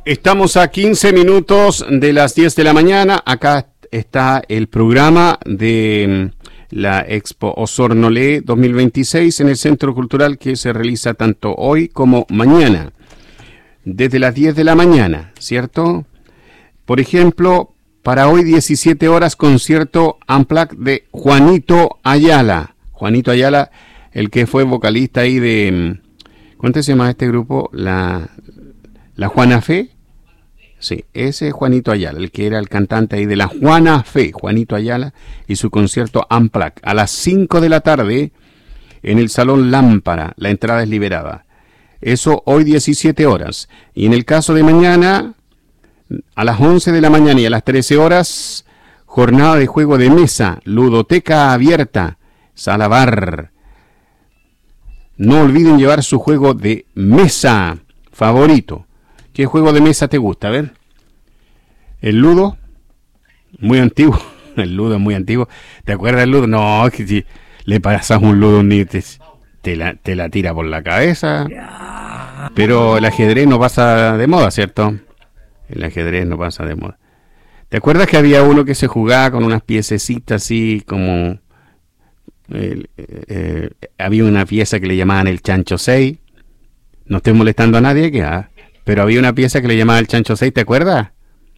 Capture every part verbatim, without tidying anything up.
Estamos a quince minutos de las diez de la mañana. Acá está el programa de la Expo Osorno Lee dos mil veintiséis en el Centro Cultural, que se realiza tanto hoy como mañana, desde las diez de la mañana, ¿cierto? Por ejemplo, para hoy diecisiete horas, concierto Unplugged de Juanito Ayala. Juanito Ayala, el que fue vocalista ahí de... ¿Cuánto se llama este grupo? La, la Juana Fe. Sí, ese es Juanito Ayala, el que era el cantante ahí de la Juana Fe, Juanito Ayala, y su concierto Unplugged a las cinco de la tarde en el Salón Lámpara. La entrada es liberada. Eso hoy diecisiete horas. Y en el caso de mañana, a las once de la mañana y a las trece horas, jornada de juego de mesa, ludoteca abierta, sala bar. No olviden llevar su juego de mesa favorito. ¿Qué juego de mesa te gusta? A ver. ¿El ludo? Muy antiguo. El ludo es muy antiguo. ¿Te acuerdas del ludo? No, que si le pasas un ludo a un niño, te, te, la, te la tira por la cabeza. Pero el ajedrez no pasa de moda, ¿cierto? El ajedrez no pasa de moda. ¿Te acuerdas que había uno que se jugaba con unas piececitas así como... Eh, eh, había una pieza que le llamaban el chancho seis. No estoy molestando a nadie, que ah, pero había una pieza que le llamaban el chancho seis, ¿te acuerdas?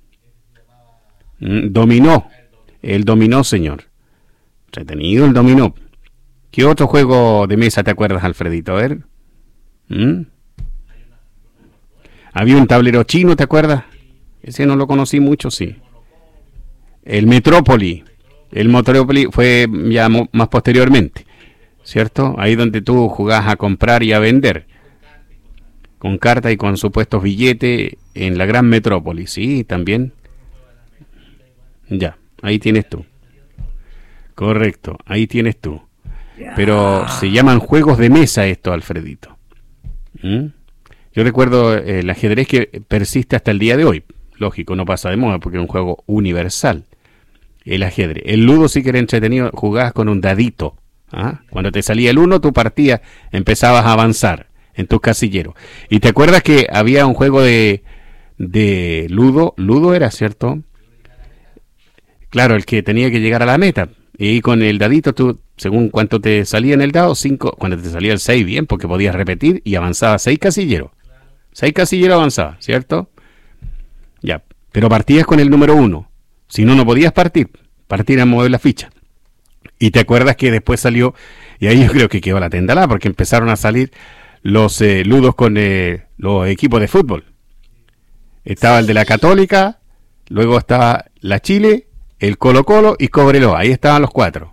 Mm, dominó. El dominó, señor. Entretenido el dominó. ¿Qué otro juego de mesa te acuerdas, Alfredito? A ver. ¿Mm? Había un tablero chino, ¿te acuerdas? Ese no lo conocí mucho, sí. El Metrópoli. El Metrópoli fue ya mo- más posteriormente, ¿cierto? Ahí donde tú jugás a comprar y a vender. Con carta y con supuestos billetes en la gran metrópoli, sí, también. Ya, ahí tienes tú. Correcto, ahí tienes tú. Pero se llaman juegos de mesa esto, Alfredito. ¿Mm? Yo recuerdo eh, el ajedrez que persiste hasta el día de hoy. Lógico, no pasa de moda porque es un juego universal. El ajedrez. El ludo sí que era entretenido, jugabas con un dadito. ¿Ah? Cuando te salía el uno, tu partida empezabas a avanzar en tus casilleros. Y te acuerdas que había un juego de, de ludo, ludo era, ¿cierto? Claro, el que tenía que llegar a la meta. Y con el dadito, tú, según cuánto te salía en el dado, cinco, cuando te salía el seis, bien, porque podías repetir y avanzaba seis casilleros. Seis casilleros avanzaba, ¿cierto? Ya, pero partías con el número uno. Si no, no podías partir. Partir a mover la ficha. Y te acuerdas que después salió, y ahí yo creo que quedó la tendalada, porque empezaron a salir los eh, ludos con eh, los equipos de fútbol. Estaba el de la Católica, luego estaba la Chile, el Colo Colo y Cobreloa. Ahí estaban los cuatro.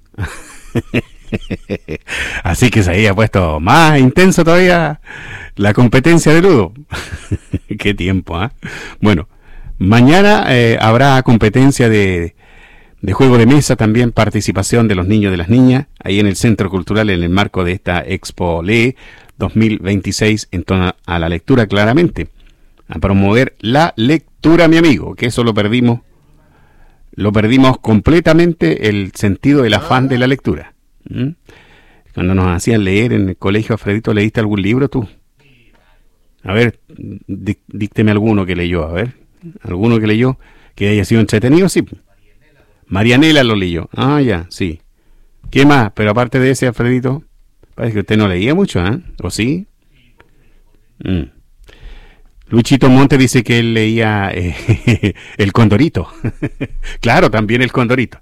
Así que se había puesto más intenso todavía la competencia de ludo. Qué tiempo, ¿ah? ¿eh? Bueno. Mañana eh, habrá competencia de, de juego de mesa, también participación de los niños y de las niñas, ahí en el Centro Cultural en el marco de esta Expo Lee dos mil veintiséis, en torno a la lectura claramente, a promover la lectura, mi amigo, que eso lo perdimos, lo perdimos completamente, el sentido del afán de la lectura. ¿Mm? Cuando nos hacían leer en el colegio, Alfredito, ¿leíste algún libro tú? A ver, dí, dícteme alguno que leyó, a ver. ¿Alguno que leyó que haya sido entretenido? Sí. Marianela lo leyó. Ah, ya, sí. ¿Qué más? Pero aparte de ese, Alfredito, parece que usted no leía mucho, ¿eh? ¿O sí? Mm. Luchito Monte dice que él leía eh, El Condorito. Claro, también El Condorito.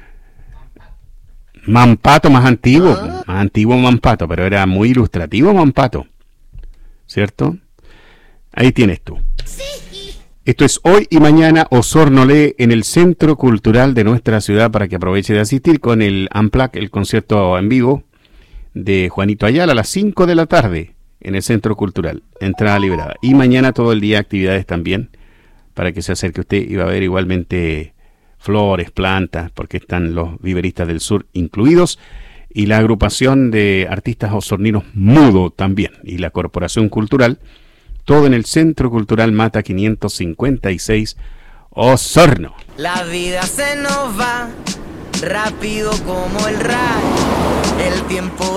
Mampato, más antiguo. Más antiguo Mampato, pero era muy ilustrativo Mampato. ¿Cierto? Ahí tienes tú. Esto es hoy y mañana Osorno Lee en el Centro Cultural de nuestra ciudad, para que aproveche de asistir con el Unplugged, el concierto en vivo de Juanito Ayala a las cinco de la tarde en el Centro Cultural. Entrada liberada. Y mañana todo el día actividades también para que se acerque usted, y va a haber igualmente flores, plantas, porque están los viveristas del sur incluidos, y la agrupación de artistas osorninos Mudo también, y la Corporación Cultural. Todo en el Centro Cultural Mata quinientos cincuenta y seis, Osorno. La vida se nos va rápido como el rayo, el tiempo